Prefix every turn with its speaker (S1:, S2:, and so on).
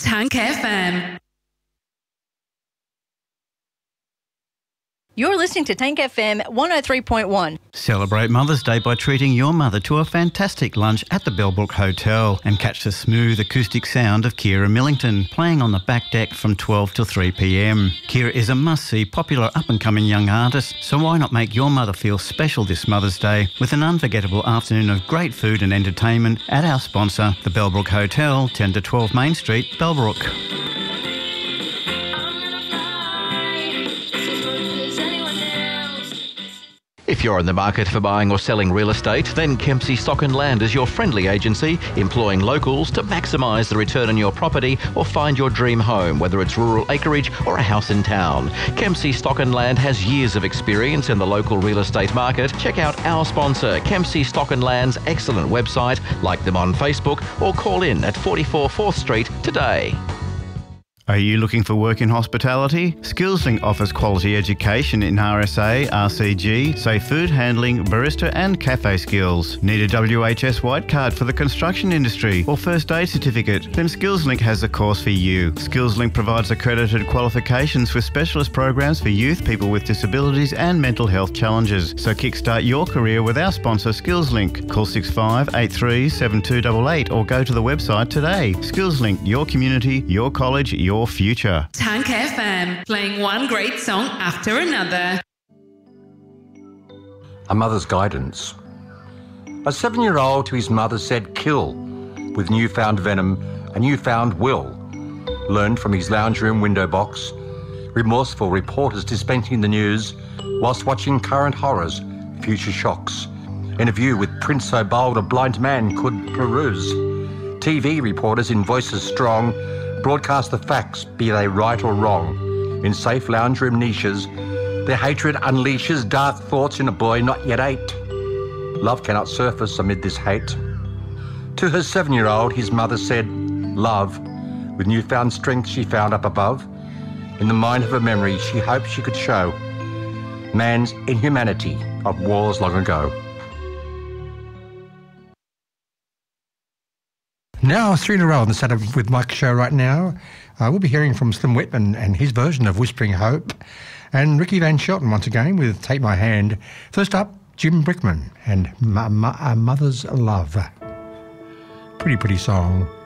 S1: Tank FM.
S2: You're listening to Tank FM 103.1.
S3: Celebrate Mother's Day by treating your mother to a fantastic lunch at the Bellbrook Hotel and catch the smooth acoustic sound of Kira Millington playing on the back deck from 12 till 3 p.m. Kira is a must-see popular up-and-coming young artist, so why not make your mother feel special this Mother's Day with an unforgettable afternoon of great food and entertainment at our sponsor, the Bellbrook Hotel, 10 to 12 Main Street, Bellbrook.
S4: If you're in the market for buying or selling real estate, then Kempsey Stock and Land is your friendly agency, employing locals to maximise the return on your property or find your dream home, whether it's rural acreage or a house in town. Kempsey Stock and Land has years of experience in the local real estate market. Check out our sponsor, Kempsey Stock and Land's excellent website, like them on Facebook, or call in at 44 4th Street today.
S3: Are you looking for work in hospitality? SkillsLink offers quality education in RSA, RCG, say food handling, barista and cafe skills. Need a WHS white card for the construction industry or first aid certificate? Then SkillsLink has the course for you. SkillsLink provides accredited qualifications with specialist programs for youth, people with disabilities and mental health challenges. So kickstart your career with our sponsor SkillsLink. Call 6583 7288 or go to the website today. SkillsLink, your community, your college, your future.
S1: Tank FM, playing one great song after another.
S5: A mother's guidance. A 7-year-old to his mother said kill, with newfound venom, a newfound will. Learned from his lounge room window box, remorseful reporters dispensing the news whilst watching current horrors, future shocks. Interview with Prince so bold a blind man could peruse. TV reporters in voices strong broadcast the facts, be they right or wrong. In safe lounge room niches, their hatred unleashes dark thoughts in a boy not yet 8. Love cannot surface amid this hate. To her 7-year-old, his mother said, love, with newfound strength she found up above. In the mind of her memory, she hoped she could show man's inhumanity of wars long ago.
S6: Now, 3 in a row on the Saturday with Mike show right now. We'll be hearing from Slim Whitman and his version of Whispering Hope, and Ricky Van Shelton once again with Take My Hand. First up, Jim Brickman and A Mother's Love. Pretty song.